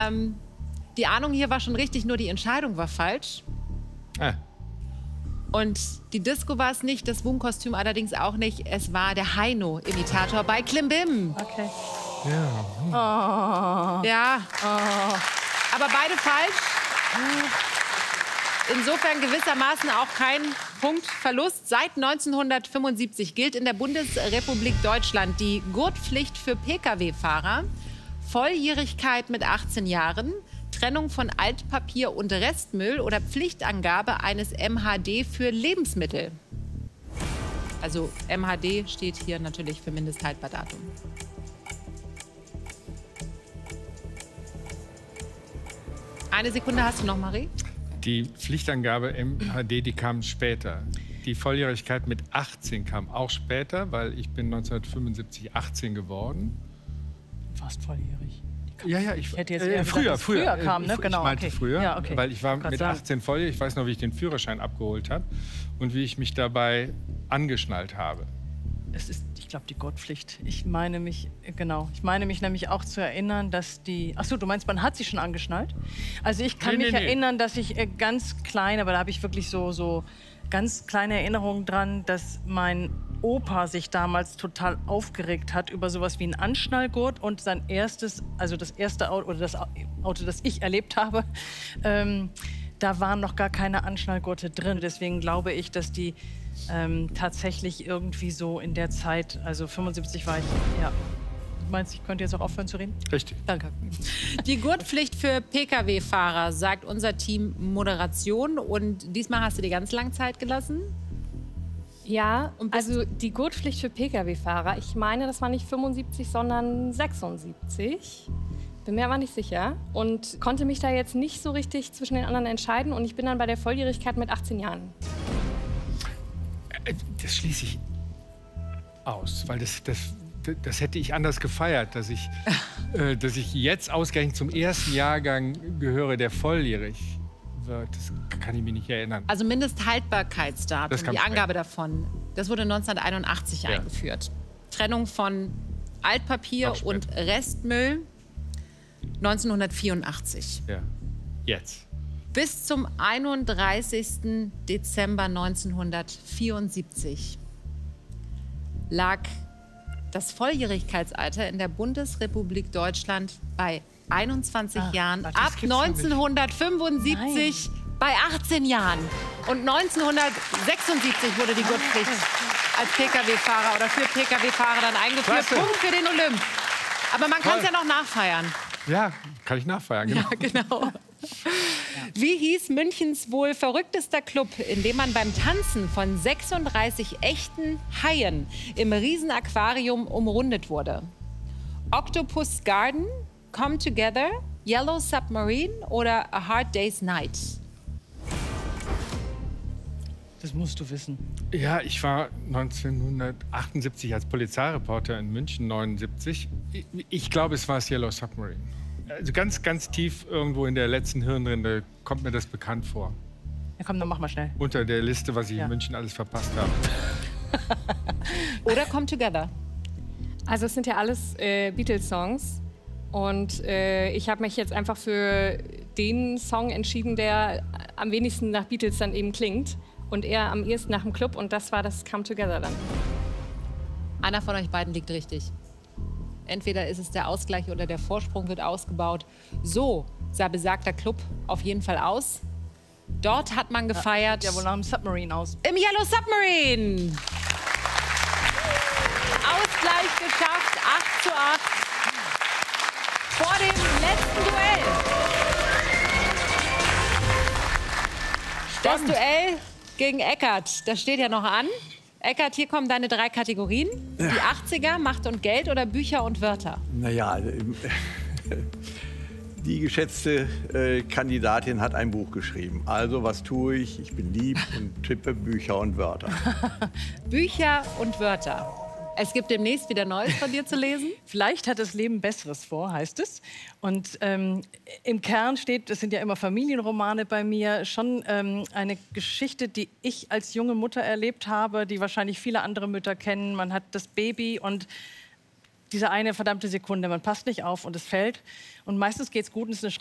Die Ahnung hier war schon richtig, nur die Entscheidung war falsch. Und die Disco war es nicht, das Boom-Kostüm allerdings auch nicht. Es war der Heino-Imitator bei Klimbim. Okay. Ja. Oh. Ja. Oh. Aber beide falsch. Insofern gewissermaßen auch kein Punktverlust. Seit 1975 gilt in der Bundesrepublik Deutschland die Gurtpflicht für Pkw-Fahrer. Volljährigkeit mit 18 Jahren, Trennung von Altpapier und Restmüll oder Pflichtangabe eines MHD für Lebensmittel. Also MHD steht hier natürlich für Mindesthaltbardatum. Eine Sekunde hast du noch, Marie. Die Pflichtangabe MHD, die kam später. Die Volljährigkeit mit 18 kam auch später, weil ich bin 1975 18 geworden. Du warst volljährig. Ja, ich hätte jetzt früher kam, ne? Genau, ich meinte früher, ja, okay. weil ich war mit 18 volljährig. Ich weiß noch, wie ich den Führerschein abgeholt habe und wie ich mich dabei angeschnallt habe. Es ist, ich glaube, die Gurtpflicht. Ich meine mich nämlich auch zu erinnern, dass die... Ach so, du meinst, man hat sich schon angeschnallt? Also ich kann mich erinnern, dass ich ganz klein, aber da habe ich wirklich so ganz kleine Erinnerungen dran, dass mein Opa sich damals total aufgeregt hat über sowas wie einen Anschnallgurt und sein erstes, also das erste Auto, oder das Auto, das ich erlebt habe, da waren noch gar keine Anschnallgurte drin. Deswegen glaube ich, dass die tatsächlich irgendwie so in der Zeit, also 75 war ich, ja. Du meinst, ich könnte jetzt auch aufhören zu reden? Richtig. Danke. Die Gurtpflicht für Pkw-Fahrer, sagt unser Team Moderation. Und diesmal hast du dir ganz lang Zeit gelassen? Ja, also die Gurtpflicht für Pkw-Fahrer, ich meine, das war nicht 75, sondern 76. Bin mir aber nicht sicher und konnte mich da jetzt nicht so richtig zwischen den anderen entscheiden. Und ich bin dann bei der Volljährigkeit mit 18 Jahren. Das schließe ich aus, weil das hätte ich anders gefeiert, dass ich jetzt ausgerechnet zum ersten Jahrgang gehöre, der volljährig wird. Das kann ich mich nicht erinnern. Also Mindesthaltbarkeitsdatum, die Angabe davon, das wurde 1981 eingeführt. Trennung von Altpapier und Restmüll 1984. Ja, jetzt. Bis zum 31. Dezember 1974 lag das Volljährigkeitsalter in der Bundesrepublik Deutschland bei 21 Jahren, ab 1975 bei 18 Jahren. Und 1976 wurde die Gurtpflicht als Pkw-Fahrer oder für Pkw-Fahrer dann eingeführt. Punkt für den Olymp. Aber man kann es ja noch nachfeiern. Ja, kann ich nachfeiern, genau. Ja, genau. Wie hieß Münchens wohl verrücktester Club, in dem man beim Tanzen von 36 echten Haien im Riesenaquarium umrundet wurde? Octopus Garden, Come Together, Yellow Submarine oder A Hard Day's Night? Das musst du wissen. Ja, ich war 1978 als Polizeireporter in München, 79. Ich glaube, es war das Yellow Submarine. Also ganz, ganz tief irgendwo in der letzten Hirnrinde kommt mir das bekannt vor. Ja, komm, dann mach mal schnell. Unter der Liste, was ich in München alles verpasst habe. Oder Come Together? Also es sind ja alles Beatles-Songs. Und ich habe mich jetzt einfach für den Song entschieden, der am wenigsten nach Beatles dann eben klingt. Und eher am ehesten nach dem Club. Und das war das Come Together dann. Einer von euch beiden liegt richtig. Entweder ist es der Ausgleich oder der Vorsprung wird ausgebaut. So sah besagter Club auf jeden Fall aus. Dort hat man gefeiert. Ja, wohl nach dem Submarine aus. Im Yellow Submarine. Ausgleich geschafft, 8:8. Vor dem letzten Duell. Das Duell gegen Eckart, das steht ja noch an. Eckart, hier kommen deine 3 Kategorien. Die 80er, Macht und Geld oder Bücher und Wörter? Naja, die geschätzte Kandidatin hat ein Buch geschrieben. Also, was tue ich? Ich bin lieb und tippe Bücher und Wörter. Bücher und Wörter. Es gibt demnächst wieder Neues von dir zu lesen. Vielleicht hat das Leben Besseres vor, heißt es. Und im Kern steht, das sind ja immer Familienromane bei mir, schon eine Geschichte, die ich als junge Mutter erlebt habe, die wahrscheinlich viele andere Mütter kennen. Man hat das Baby und diese eine verdammte Sekunde, man passt nicht auf und es fällt. Und meistens geht es gut und es ist eine